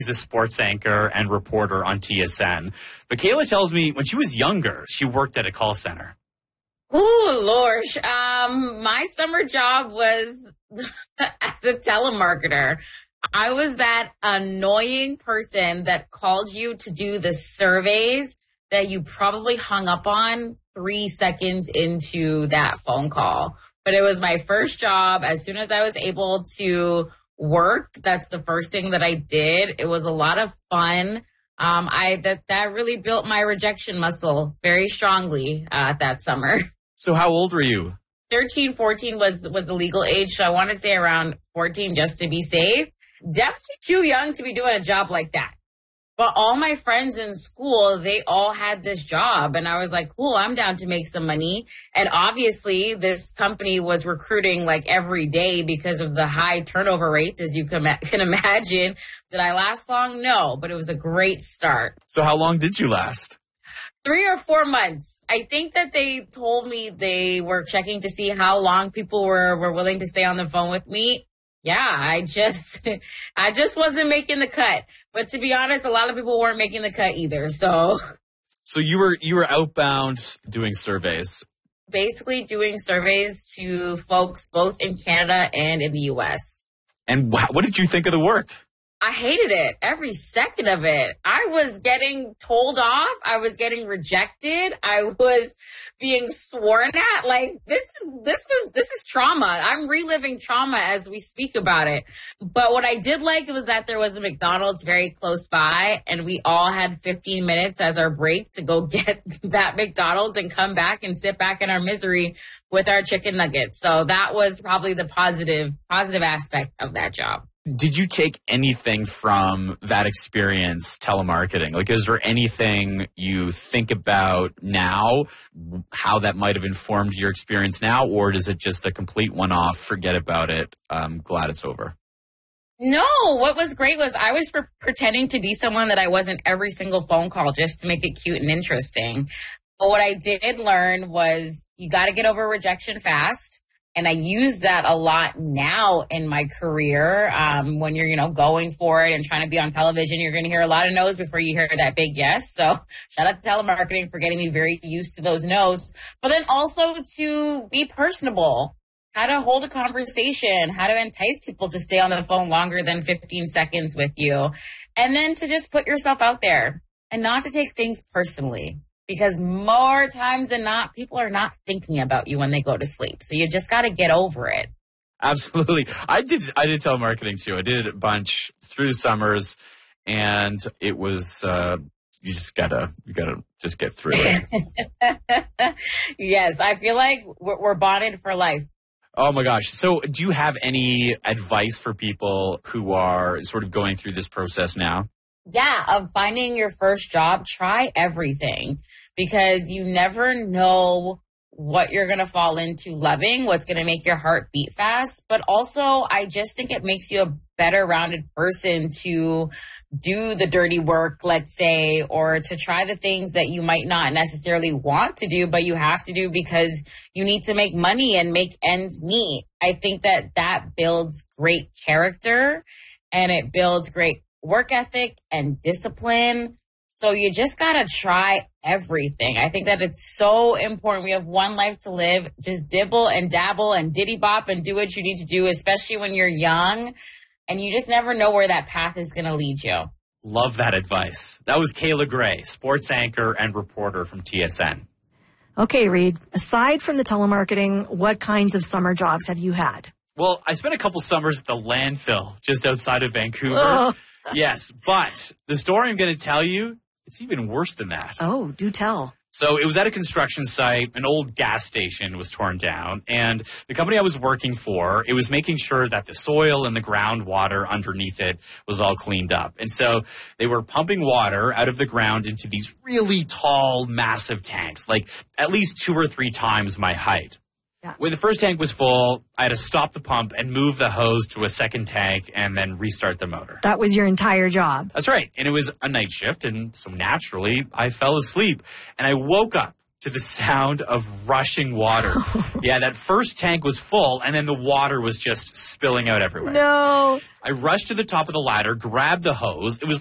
She's a sports anchor and reporter on TSN. But Kayla tells me when she was younger, she worked at a call center. Ooh, Lord. My summer job was as a telemarketer. I was that annoying person that called you to do the surveys that you probably hung up on 3 seconds into that phone call. But it was my first job. As soon as I was able to work, that's the first thing that I did. It was a lot of fun. That really built my rejection muscle very strongly that summer. So how old were you? 13, 14 was the legal age. So I want to say around 14 just to be safe. Definitely too young to be doing a job like that. But all my friends in school, they all had this job. And I was like, cool, I'm down to make some money. And obviously, this company was recruiting like every day because of the high turnover rates, as you can imagine. Did I last long? No, but it was a great start. So how long did you last? 3 or 4 months. I think that they told me they were checking to see how long people were willing to stay on the phone with me. Yeah, I just wasn't making the cut. But to be honest, a lot of people weren't making the cut either. So you were outbound doing surveys. Basically doing surveys to folks both in Canada and in the US. And what did you think of the work? I hated it, every second of it. I was getting told off. I was getting rejected. I was being sworn at. Like, this is trauma. I'm reliving trauma as we speak about it. But what I did like was that there was a McDonald's very close by, and we all had 15 minutes as our break to go get that McDonald's and come back and sit back in our misery with our chicken nuggets. So that was probably the positive aspect of that job. Did you take anything from that experience, telemarketing? Like, is there anything you think about now, how that might have informed your experience now, or is it just a complete one-off, forget about it, glad it's over? No, what was great was I was pretending to be someone that I wasn't every single phone call just to make it cute and interesting. But what I did learn was you got to get over rejection fast. And I use that a lot now in my career. When you're, going for it and trying to be on television, you're going to hear a lot of no's before you hear that big yes. So shout out to telemarketing for getting me very used to those no's. But then also to be personable, how to hold a conversation, how to entice people to stay on the phone longer than 15 seconds with you. And then to just put yourself out there and not to take things personally. Because more times than not, people are not thinking about you when they go to sleep. So you just got to get over it. Absolutely. I did telemarketing too. I did it a bunch through the summers, and it was you gotta just get through it. Yes, I feel like we're bonded for life. Oh my gosh. So do you have any advice for people who are sort of going through this process now? Yeah, of finding your first job, try everything. Because you never know what you're going to fall into loving, what's going to make your heart beat fast. But also, I just think it makes you a better rounded person to do the dirty work, let's say, or to try the things that you might not necessarily want to do, but you have to do because you need to make money and make ends meet. I think that builds great character and it builds great work ethic and discipline. So you just got to try everything. I think that it's so important. We have one life to live. Just dibble and dabble and diddy bop and do what you need to do, especially when you're young. And you just never know where that path is going to lead you. Love that advice. That was Kayla Gray, sports anchor and reporter from TSN. Okay, Reed, aside from the telemarketing, what kinds of summer jobs have you had? Well, I spent a couple summers at the landfill just outside of Vancouver. Oh. Yes, but the story I'm going to tell you, it's even worse than that. Oh, do tell. So it was at a construction site. An old gas station was torn down. And the company I was working for, it was making sure that the soil and the groundwater underneath it was all cleaned up. And so they were pumping water out of the ground into these really tall, massive tanks, like at least 2 or 3 times my height. Yeah. When the first tank was full, I had to stop the pump and move the hose to a second tank and then restart the motor. That was your entire job. That's right. And it was a night shift, and so naturally, I fell asleep. And I woke up to the sound of rushing water. Yeah, that first tank was full, and then the water was just spilling out everywhere. No. I rushed to the top of the ladder, grabbed the hose. It was